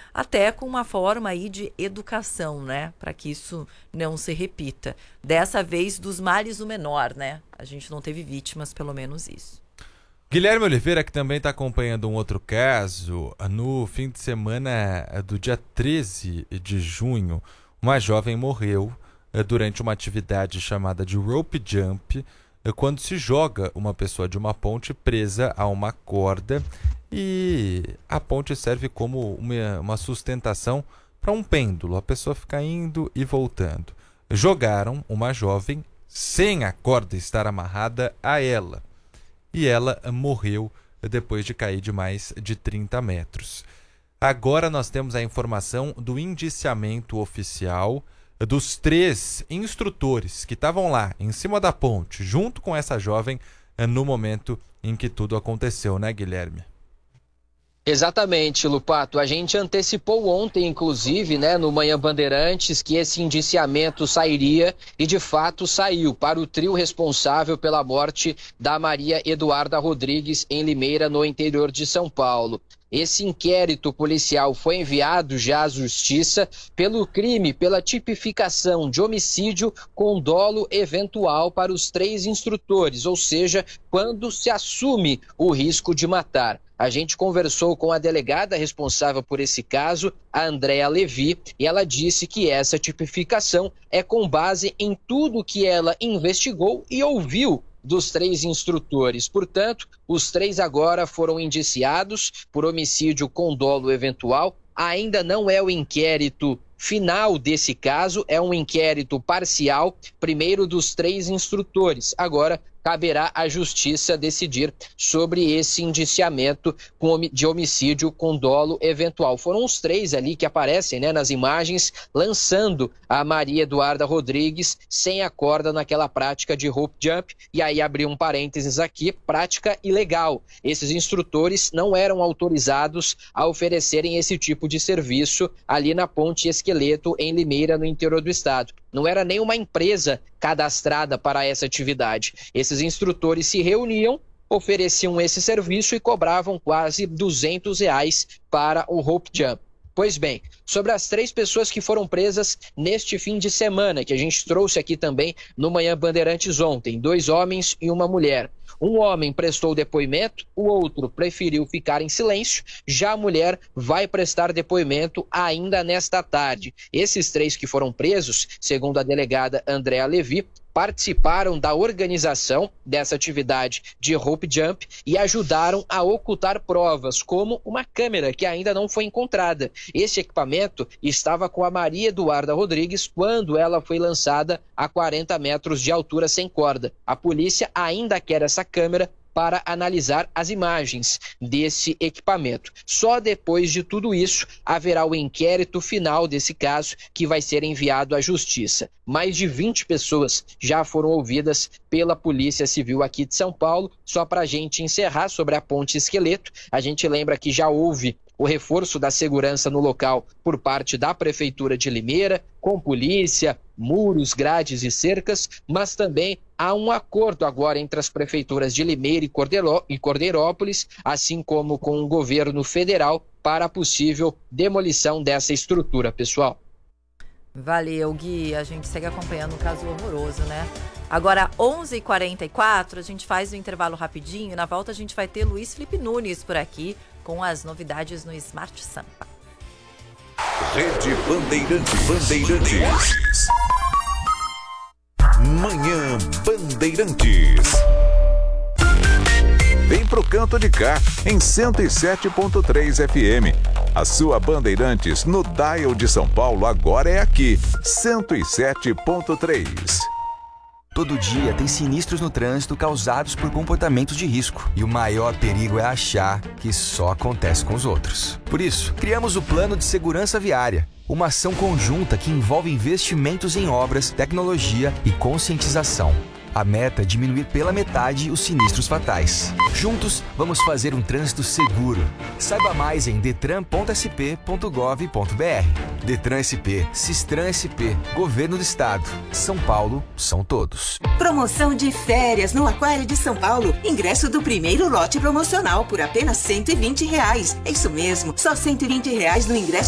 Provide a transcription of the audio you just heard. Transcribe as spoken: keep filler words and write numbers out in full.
até com uma forma aí de educação, né? Para que isso não se repita. Dessa vez, dos males o menor, né? A gente não teve vítimas, pelo menos isso. Guilherme Oliveira, que também está acompanhando um outro caso, no fim de semana do dia treze de junho, uma jovem morreu durante uma atividade chamada de rope jump, quando se joga uma pessoa de uma ponte presa a uma corda, e a ponte serve como uma, uma sustentação para um pêndulo, a pessoa fica indo e voltando. Jogaram uma jovem sem a corda estar amarrada a ela, e ela morreu depois de cair de mais de trinta metros. Agora nós temos a informação do indiciamento oficial dos três instrutores que estavam lá, em cima da ponte, junto com essa jovem, no momento em que tudo aconteceu, né, Guilherme? Exatamente, Lupato. A gente antecipou ontem, inclusive, né, no Manhã Bandeirantes, que esse indiciamento sairia e, de fato, saiu para o trio responsável pela morte da Maria Eduarda Rodrigues em Limeira, no interior de São Paulo. Esse inquérito policial foi enviado já à Justiça pelo crime, pela tipificação de homicídio com dolo eventual para os três instrutores, ou seja, quando se assume o risco de matar. A gente conversou com a delegada responsável por esse caso, a Andréa Levi, e ela disse que essa tipificação é com base em tudo que ela investigou e ouviu dos três instrutores. Portanto, os três agora foram indiciados por homicídio com dolo eventual. Ainda não é o inquérito final desse caso, é um inquérito parcial, primeiro dos três instrutores. Agora caberá à Justiça decidir sobre esse indiciamento de homicídio com dolo eventual. Foram os três ali que aparecem, né, nas imagens, lançando a Maria Eduarda Rodrigues sem a corda naquela prática de rope jump. E aí abri um parênteses aqui, prática ilegal. Esses instrutores não eram autorizados a oferecerem esse tipo de serviço ali na Ponte Esqueleto, em Limeira, no interior do estado. Não era nenhuma empresa cadastrada para essa atividade. Esses instrutores se reuniam, ofereciam esse serviço e cobravam quase duzentos reais para o rope jump. Pois bem, sobre as três pessoas que foram presas neste fim de semana, que a gente trouxe aqui também no Manhã Bandeirantes ontem, dois homens e uma mulher. Um homem prestou depoimento, o outro preferiu ficar em silêncio, já a mulher vai prestar depoimento ainda nesta tarde. Esses três que foram presos, segundo a delegada Andréa Levi, participaram da organização dessa atividade de rope jump e ajudaram a ocultar provas, como uma câmera que ainda não foi encontrada. Esse equipamento estava com a Maria Eduarda Rodrigues quando ela foi lançada a quarenta metros de altura sem corda. A polícia ainda quer essa câmera para analisar as imagens desse equipamento. Só depois de tudo isso haverá o inquérito final desse caso, que vai ser enviado à Justiça. Mais de vinte pessoas já foram ouvidas pela Polícia Civil aqui de São Paulo. Só para a gente encerrar sobre a Ponte Esqueleto, a gente lembra que já houve o reforço da segurança no local por parte da Prefeitura de Limeira, com polícia, muros, grades e cercas, mas também há um acordo agora entre as prefeituras de Limeira e Cordeirópolis, assim como com o governo federal, para a possível demolição dessa estrutura, pessoal. Valeu, Gui. A gente segue acompanhando um caso horroroso, né? Agora, onze e quarenta e quatro, a gente faz o intervalo rapidinho. Na volta, a gente vai ter Luiz Felipe Nunes por aqui com as novidades no Smart Sampa. Rede Bandeirantes. Bandeirantes. Manhã Bandeirantes. Vem pro canto de cá, em cento e sete ponto três F M. A sua Bandeirantes no dial de São Paulo agora é aqui, cento e sete ponto três. Todo dia tem sinistros no trânsito causados por comportamentos de risco. E o maior perigo é achar que só acontece com os outros. Por isso, criamos o Plano de Segurança Viária. Uma ação conjunta que envolve investimentos em obras, tecnologia e conscientização. A meta é diminuir pela metade os sinistros fatais. Juntos, vamos fazer um trânsito seguro. Saiba mais em detran ponto s p ponto gov ponto b r. Detran S P, Sistran S P, Governo do Estado. São Paulo, são todos. Promoção de férias no Aquário de São Paulo. Ingresso do primeiro lote promocional por apenas cento e vinte reais. É isso mesmo, só cento e vinte reais no ingresso